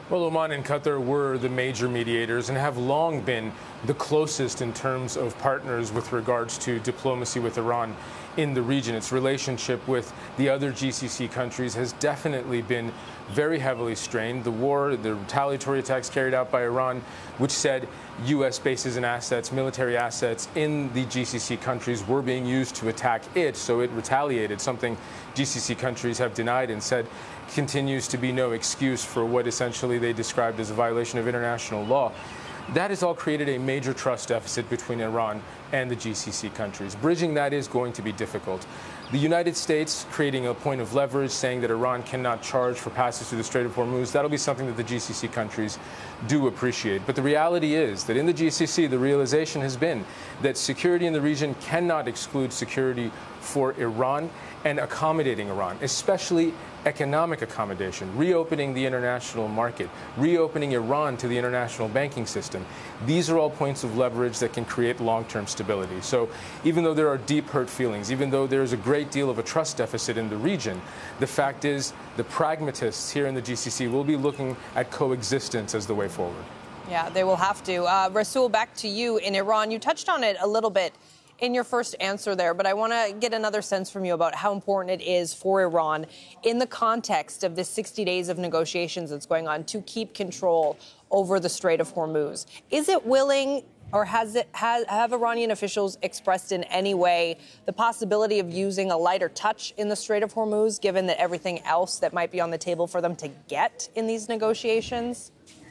Well, Oman and Qatar were the major mediators and have long been the closest in terms of partners with regards to diplomacy with Iran in the region. Its relationship with the other GCC countries has definitely been very heavily strained. The war, the retaliatory attacks carried out by Iran, which said U.S. bases and assets, military assets in the GCC countries were being used to attack it, so it retaliated, something GCC countries have denied and said continues to be no excuse for what essentially they described as a violation of international law. That has all created a major trust deficit between Iran and the GCC countries. Bridging that is going to be difficult. The United States creating a point of leverage, saying that Iran cannot charge for passage through the Strait of Hormuz, that'll be something that the GCC countries do appreciate. But the reality is that in the GCC, the realization has been that security in the region cannot exclude security for Iran and accommodating Iran, especially economic accommodation, reopening the international market, reopening Iran to the international banking system. These are all points of leverage that can create long-term stability. So even though there are deep hurt feelings, even though there's a great deal of a trust deficit in the region, the fact is the pragmatists here in the GCC will be looking at coexistence as the way forward. Yeah, they will have to. Rasool, back to you in Iran. You touched on it a little bit in your first answer there, but I want to get another sense from you about how important it is for Iran in the context of this 60 days of negotiations that's going on to keep control over the Strait of Hormuz. Is it willing, or have Iranian officials expressed in any way the possibility of using a lighter touch in the Strait of Hormuz, given that everything else that might be on the table for them to get in these negotiations?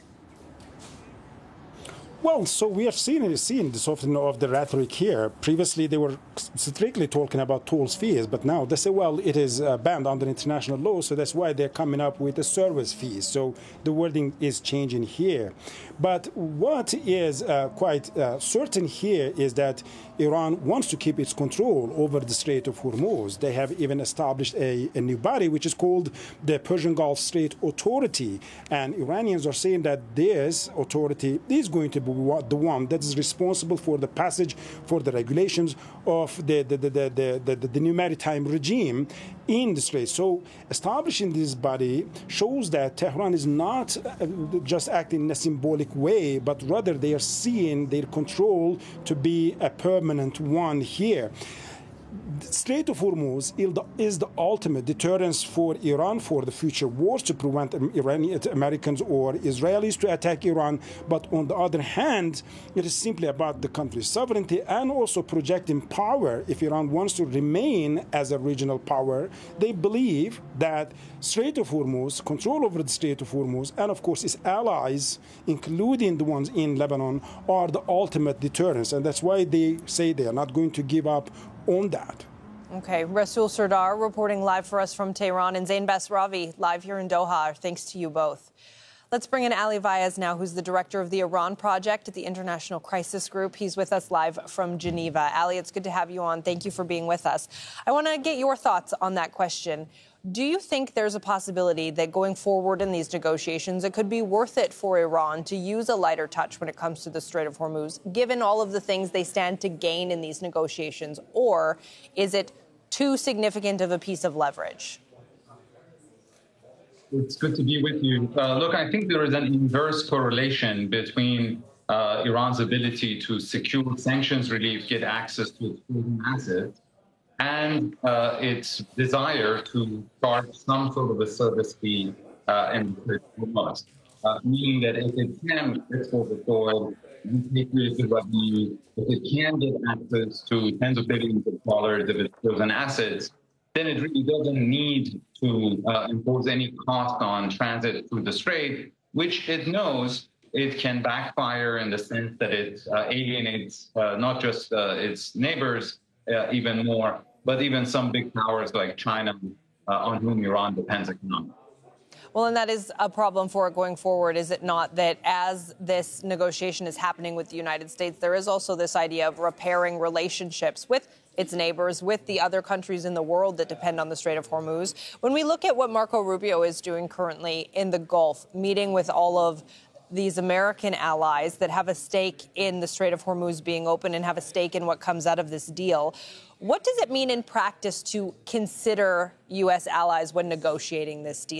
Well, so we have seen the softening of the rhetoric here. Previously, they were strictly talking about tolls fees, but now they say, well, it is banned under international law, so that's why they're coming up with the service fees. So the wording is changing here. But what is quite certain here is that Iran wants to keep its control over the Strait of Hormuz. They have even established a new body, which is called the Persian Gulf Strait Authority. And Iranians are saying that this authority is going to be the one that is responsible for the passage, for the regulations of the new maritime regime in the Strait. So establishing this body shows that Tehran is not just acting in a symbolic way, but rather they are seeing their control to be a permanent one here. The Strait of Hormuz is the ultimate deterrence for Iran for the future wars, to prevent Americans or Israelis to attack Iran. But on the other hand, it is simply about the country's sovereignty and also projecting power. If Iran wants to remain as a regional power, they believe that Strait of Hormuz, control over the Strait of Hormuz, and of course its allies, including the ones in Lebanon, are the ultimate deterrence. And that's why they say they are not going to give up on that. Okay, Rasool Sardar reporting live for us from Tehran, and Zain Basravi live here in Doha. Thanks to you both. Let's bring in Ali Vaez now, who's the director of the Iran Project at the International Crisis Group. He's with us live from Geneva. Ali, it's good to have you on. Thank you for being with us. I want to get your thoughts on that question. Do you think there's a possibility that going forward in these negotiations, it could be worth it for Iran to use a lighter touch when it comes to the Strait of Hormuz, given all of the things they stand to gain in these negotiations? Or is it too significant of a piece of leverage? It's good to be with you. Look, I think there is an inverse correlation between Iran's ability to secure sanctions relief, get access to its assets, and its desire to charge some sort of a service fee in the Hormuz, meaning that if it can export the oil, repatriate the revenue, if it can get access to tens of billions of dollars of its frozen assets, then it really doesn't need to impose any cost on transit through the Strait, which it knows it can backfire in the sense that it alienates not just its neighbors even more, but even some big powers like China, on whom Iran depends economically. Well, and that is a problem for it going forward, is it not, that as this negotiation is happening with the United States, there is also this idea of repairing relationships with its neighbors, with the other countries in the world that depend on the Strait of Hormuz. When we look at what Marco Rubio is doing currently in the Gulf, meeting with all of these American allies that have a stake in the Strait of Hormuz being open and have a stake in what comes out of this deal, what does it mean in practice to consider U.S. allies when negotiating this deal?